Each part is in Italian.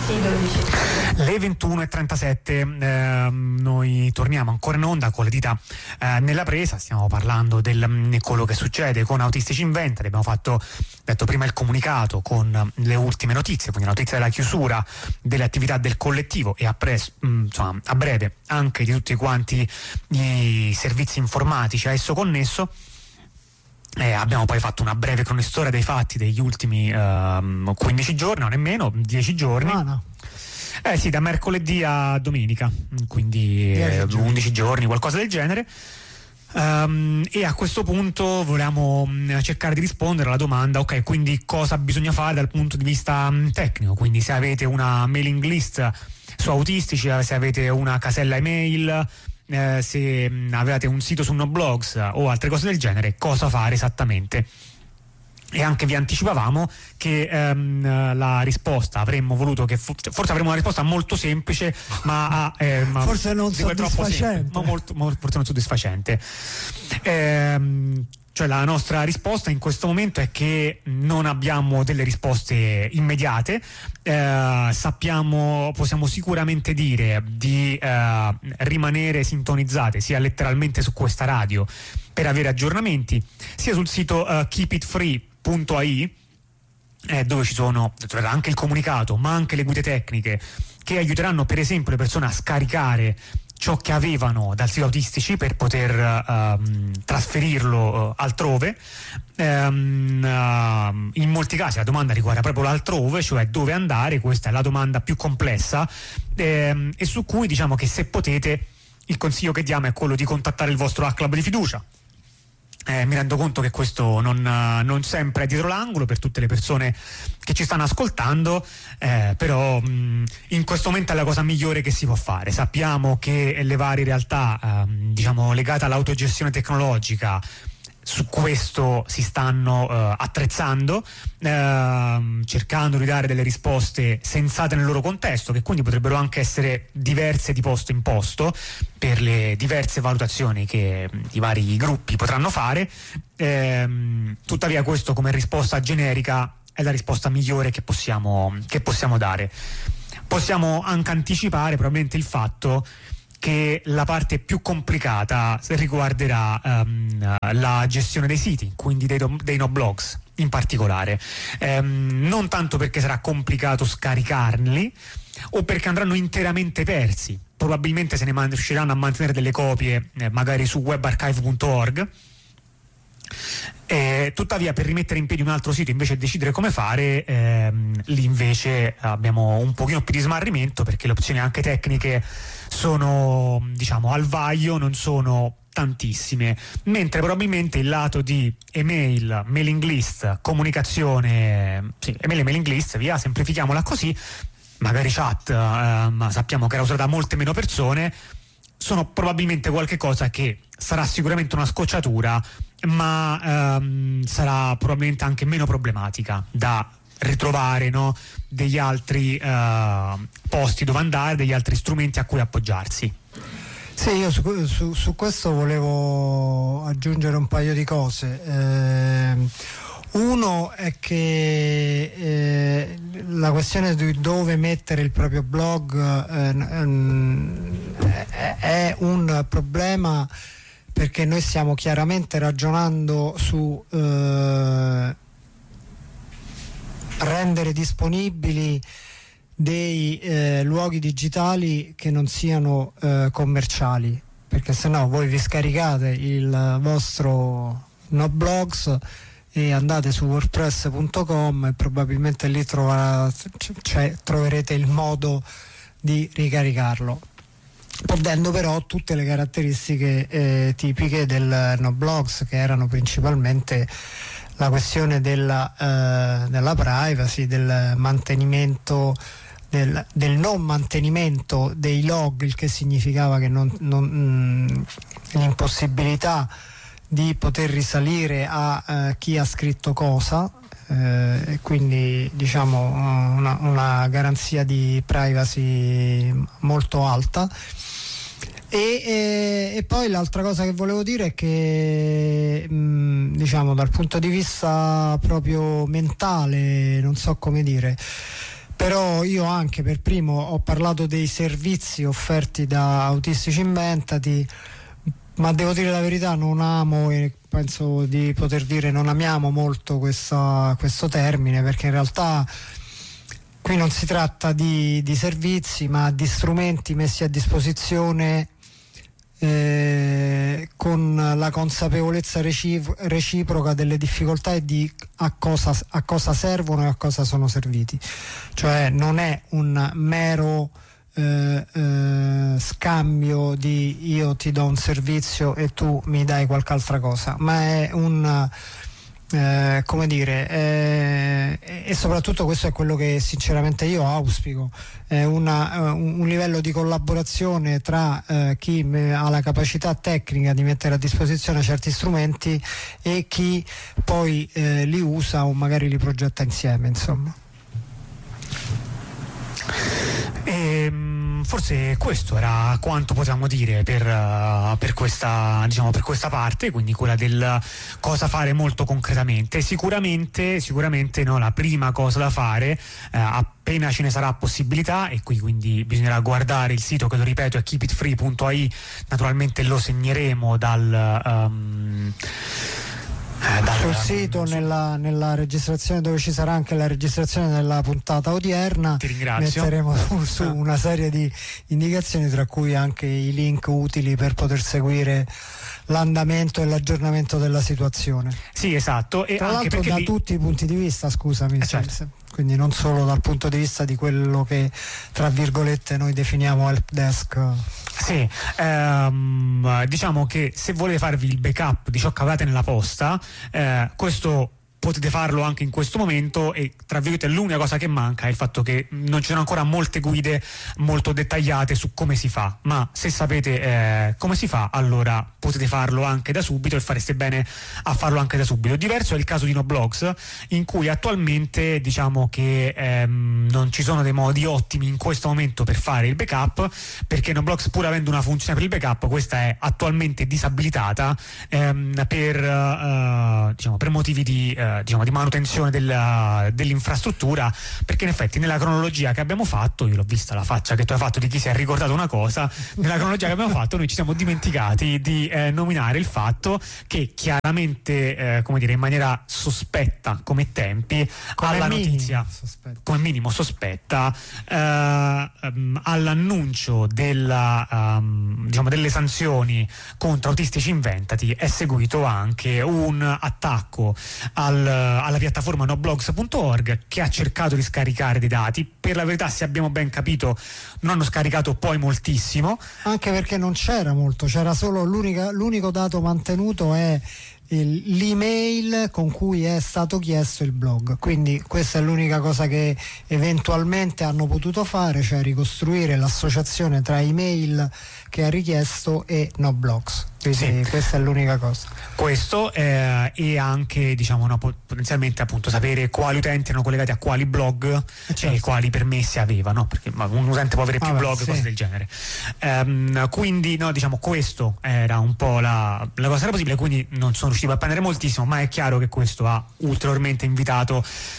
Le 21:37, noi torniamo ancora in onda con le dita nella presa. Stiamo parlando di quello che succede con Autistici Invented. Abbiamo detto prima il comunicato con le ultime notizie, quindi la notizia della chiusura delle attività del collettivo e a breve anche di tutti quanti i servizi informatici a esso connesso. Abbiamo poi fatto una breve cronistoria dei fatti degli ultimi 15 giorni, o nemmeno 10 giorni. No. Sì, da mercoledì a domenica, quindi 11 giorni, qualcosa del genere. E a questo punto volevamo cercare di rispondere alla domanda: ok, quindi cosa bisogna fare dal punto di vista tecnico? Quindi se avete una mailing list su Autistici, se avete una casella email, se avete un sito su Noblogs o altre cose del genere, cosa fare esattamente. E anche vi anticipavamo che la risposta avremmo voluto che forse avremmo una risposta molto semplice, ma forse non soddisfacente, forse non soddisfacente. Cioè la nostra risposta in questo momento è che non abbiamo delle risposte immediate. Possiamo sicuramente dire di rimanere sintonizzate sia letteralmente su questa radio per avere aggiornamenti, sia sul sito keepitfree.ai, dove ci sono anche il comunicato ma anche le guide tecniche che aiuteranno per esempio le persone a scaricare ciò che avevano dal sito Autistici per poter trasferirlo altrove. In molti casi la domanda riguarda proprio l'altrove, cioè dove andare. Questa è la domanda più complessa e su cui diciamo che, se potete, il consiglio che diamo è quello di contattare il vostro H-Club di fiducia. Mi rendo conto che questo non sempre è dietro l'angolo per tutte le persone che ci stanno ascoltando, però in questo momento è la cosa migliore che si può fare. Sappiamo che le varie realtà legate all'autogestione tecnologica su questo si stanno attrezzando, cercando di dare delle risposte sensate nel loro contesto, che quindi potrebbero anche essere diverse di posto in posto per le diverse valutazioni che i vari gruppi potranno fare. Tuttavia questo, come risposta generica, è la risposta migliore che possiamo dare. Possiamo anche anticipare probabilmente il fatto che la parte più complicata riguarderà la gestione dei siti, quindi dei Noblogs in particolare, non tanto perché sarà complicato scaricarli o perché andranno interamente persi. Probabilmente se ne riusciranno a mantenere delle copie magari su webarchive.org. Tuttavia, per rimettere in piedi un altro sito invece decidere come fare, lì invece abbiamo un pochino più di smarrimento, perché le opzioni anche tecniche sono al vaglio, non sono tantissime, mentre probabilmente il lato di email, mailing list, comunicazione, email e mailing list, via, semplifichiamola così, magari chat, ma sappiamo che era usata da molte meno persone, sono probabilmente qualche cosa che sarà sicuramente una scocciatura, ma sarà probabilmente anche meno problematica da ritrovare, no? Degli altri posti dove andare, degli altri strumenti a cui appoggiarsi. Sì, io su questo volevo aggiungere un paio di cose. Uno è che la questione di dove mettere il proprio blog è un problema, perché noi stiamo chiaramente ragionando su rendere disponibili dei luoghi digitali che non siano commerciali, perché sennò voi vi scaricate il vostro Noblogs e andate su wordpress.com e probabilmente lì troverete il modo di ricaricarlo, perdendo però tutte le caratteristiche tipiche del Noblogs, che erano principalmente la questione della privacy, del mantenimento, del non mantenimento dei log, il che significava che l'impossibilità di poter risalire a chi ha scritto cosa, e quindi una garanzia di privacy molto alta. E poi l'altra cosa che volevo dire è che dal punto di vista proprio mentale, non so come dire, Però io anche per primo ho parlato dei servizi offerti da Autistici Inventati, ma devo dire la verità, non amo e penso di poter dire non amiamo molto questo termine, perché in realtà qui non si tratta di servizi, ma di strumenti messi a disposizione con la consapevolezza reciproca delle difficoltà e di a cosa servono e a cosa sono serviti. Cioè non è un mero scambio di io ti do un servizio e tu mi dai qualche altra cosa, ma è un come dire, e soprattutto questo è quello che sinceramente io auspico, è un livello di collaborazione tra chi ha la capacità tecnica di mettere a disposizione certi strumenti e chi poi li usa o magari li progetta insieme, insomma. Forse questo era quanto potevamo dire per questa, diciamo, per questa parte, quindi quella del cosa fare molto concretamente. Sicuramente no, la prima cosa da fare appena ce ne sarà possibilità, e qui quindi bisognerà guardare il sito, che lo ripeto è keepitfree.ai, naturalmente lo segneremo sul sito, nella registrazione, dove ci sarà anche la registrazione della puntata odierna. Ti ringrazio. Metteremo su una serie di indicazioni, tra cui anche i link utili per poter seguire l'andamento e l'aggiornamento della situazione. Sì, esatto. E tra anche l'altro da tutti i punti di vista, scusami, certo. Quindi non solo dal punto di vista di quello che tra virgolette noi definiamo help desk. Sì, diciamo che se volete farvi il backup di ciò che avete nella posta, questo potete farlo anche in questo momento, e tra virgolette l'unica cosa che manca è il fatto che non ci sono ancora molte guide molto dettagliate su come si fa, ma se sapete come si fa, allora potete farlo anche da subito, e fareste bene a farlo anche da subito. Diverso è il caso di Noblogs, in cui attualmente diciamo che non ci sono dei modi ottimi in questo momento per fare il backup, perché Noblogs, pur avendo una funzione per il backup, questa è attualmente disabilitata per motivi di manutenzione dell'infrastruttura, perché in effetti nella cronologia che abbiamo fatto, io l'ho vista la faccia che tu hai fatto di chi si è ricordato una cosa, nella cronologia che abbiamo fatto noi ci siamo dimenticati di nominare il fatto che chiaramente in maniera sospetta come tempi, come alla notizia come minimo sospetta, all'annuncio delle sanzioni contro Autistici Inventati è seguito anche un attacco alla piattaforma noblogs.org, che ha cercato di scaricare dei dati. Per la verità, se abbiamo ben capito, non hanno scaricato poi moltissimo, anche perché non c'era molto, c'era solo l'unico dato mantenuto è l'email con cui è stato chiesto il blog, quindi questa è l'unica cosa che eventualmente hanno potuto fare, cioè ricostruire l'associazione tra email che ha richiesto e Noblogs. Quindi sì, questa è l'unica cosa. Questo e anche potenzialmente appunto sapere quali utenti erano collegati a quali blog, e quali permessi avevano, perché un utente può avere più blog e cose del genere. Quindi questo era un po' la cosa era possibile, quindi non sono riuscito a prendere moltissimo, ma è chiaro che questo ha ulteriormente invitato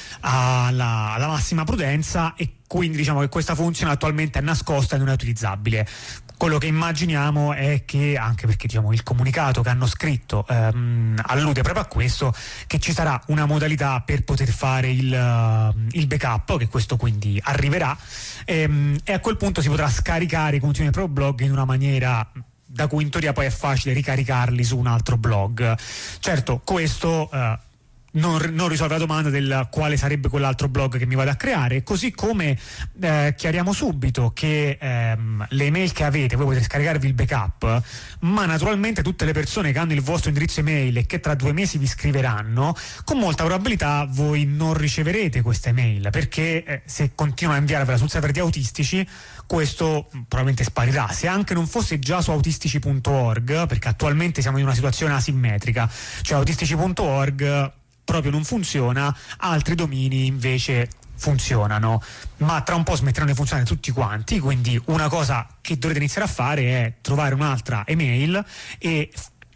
alla massima prudenza, e quindi che questa funzione attualmente è nascosta e non è utilizzabile. Quello che immaginiamo è che, anche perché il comunicato che hanno scritto allude proprio a questo, che ci sarà una modalità per poter fare il backup, che questo quindi arriverà, e a quel punto si potrà scaricare i contenuti del proprio blog in una maniera da cui in teoria poi è facile ricaricarli su un altro blog. Certo, questo non risolve la domanda del quale sarebbe quell'altro blog che mi vado a creare, così come chiariamo subito che le email che avete, voi potete scaricarvi il backup, ma naturalmente tutte le persone che hanno il vostro indirizzo email e che tra 2 mesi vi scriveranno, con molta probabilità voi non riceverete questa email, perché se continuano a inviarvela sul server di Autistici, questo probabilmente sparirà. Se anche non fosse già su autistici.org, perché attualmente siamo in una situazione asimmetrica, cioè autistici.org proprio non funziona, altri domini invece funzionano, ma tra un po' smetteranno di funzionare tutti quanti, quindi una cosa che dovrete iniziare a fare è trovare un'altra email e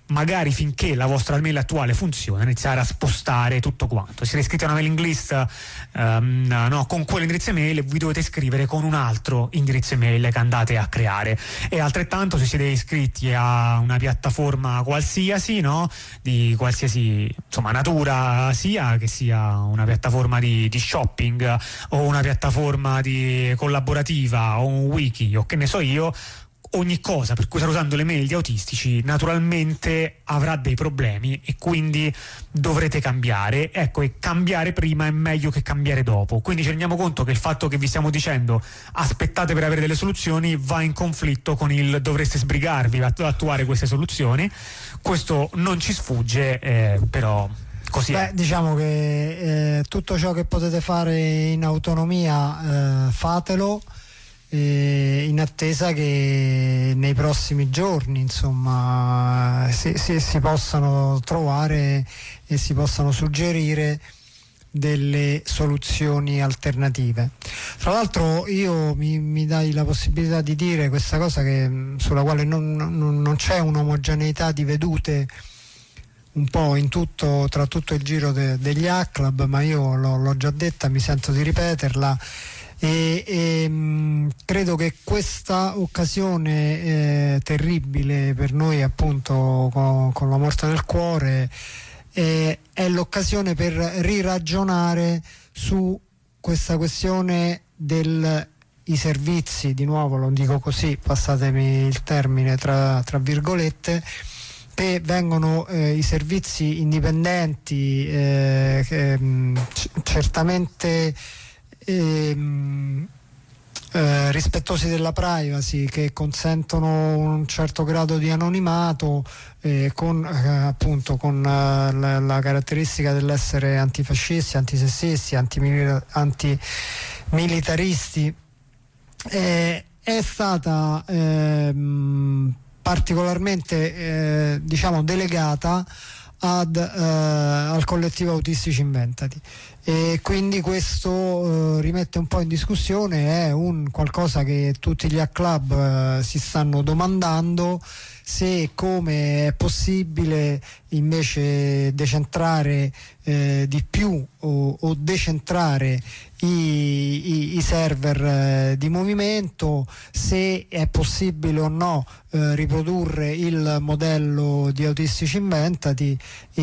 magari finché la vostra mail attuale funziona, iniziare a spostare tutto quanto. Siete iscritti a una mailing list con quell'indirizzo email, vi dovete iscrivere con un altro indirizzo email che andate a creare, e altrettanto se siete iscritti a una piattaforma qualsiasi, no, di qualsiasi natura, sia che sia una piattaforma di shopping o una piattaforma di collaborativa o un wiki o che ne so io, ogni cosa per cui state usando le mail di autistici naturalmente avrà dei problemi e quindi dovrete cambiare. Ecco, e cambiare prima è meglio che cambiare dopo. Quindi ci rendiamo conto che il fatto che vi stiamo dicendo aspettate per avere delle soluzioni va in conflitto con il dovreste sbrigarvi ad attuare queste soluzioni. Questo non ci sfugge, però così è. Diciamo che tutto ciò che potete fare in autonomia fatelo, in attesa che nei prossimi giorni si possano trovare e si possano suggerire delle soluzioni alternative. Tra l'altro io mi dai la possibilità di dire questa cosa sulla quale non c'è un'omogeneità di vedute un po' tra tutto il giro degli Hack-Club, ma io l'ho già detta, mi sento di ripeterla. E credo che questa occasione terribile per noi, appunto con la morte del cuore, è l'occasione per riragionare su questa questione i servizi, di nuovo lo dico così, passatemi il termine tra virgolette, che vengono i servizi indipendenti, certamente rispettosi della privacy, che consentono un certo grado di anonimato, con la caratteristica dell'essere antifascisti, antisessisti, antimilitaristi, è stata particolarmente delegata al collettivo Autistici Inventati, e quindi questo rimette un po' in discussione, è un qualcosa che tutti gli Hack-Club si stanno domandando, se come è possibile invece decentrare di più o decentrare i server di movimento, se è possibile o no riprodurre il modello di Autistici Inventati